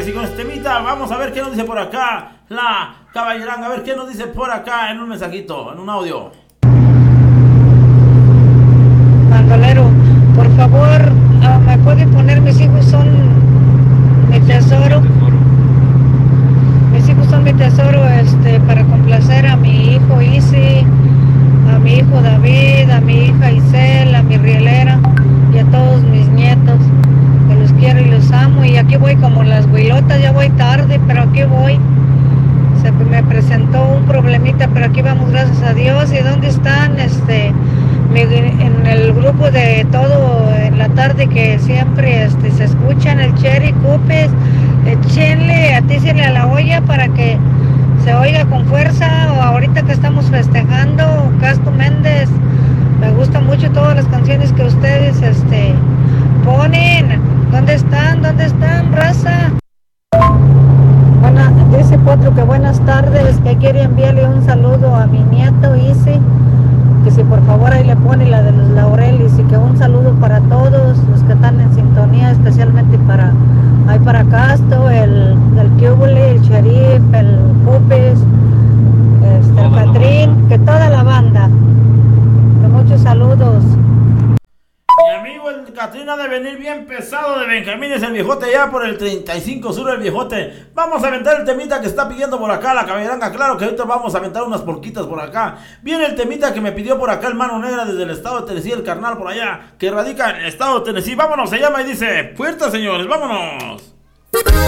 y con este temita vamos a ver qué nos dice por acá la caballeranga, a ver qué nos dice por acá en un mensajito, en un audio. Bandolero, por favor, me puede poner Mis hijos son mi tesoro. Mis hijos son mi tesoro, para complacer a mi hijo Isi, a mi hijo David, a mi hija Isel, a mi rielera y a todos mis nietos, que los quiero y los amo. Y aquí voy como las huilotas, ya voy tarde, pero aquí voy. Me presentó un problemita, pero aquí vamos, gracias a Dios. ¿Y dónde están? En el grupo de todo en la tarde que siempre se escuchan, el Cherry Cupes, échenle, atícenle a la olla para que se oiga con fuerza. O ahorita que estamos festejando Casto Méndez, me gustan mucho todas las canciones que ustedes ponen. ¿Dónde están? ¿Dónde están, raza? Bueno, dice Potro que buenas tardes, que quiere enviarle un saludo a mi nieto Isi, que si por favor ahí le pone la de los laureles, y que un saludo para todos los que están en sintonía, especialmente para Casto, el Cubule, el Sheriff, el Pupes, el Catrín, que toda la banda, que muchos saludos. Mi amigo el Catrina de venir bien pesado de Benjamín, es el viejote ya por el 35 sur el viejote. Vamos a aventar el temita que está pidiendo por acá la caballeranga. Claro que ahorita vamos a aventar unas porquitas por acá. Viene el temita que me pidió por acá el Mano Negra desde el estado de Tennessee, el carnal por allá, que radica en el estado de Tennessee. Vámonos, se llama y dice: fuerza, señores, vámonos.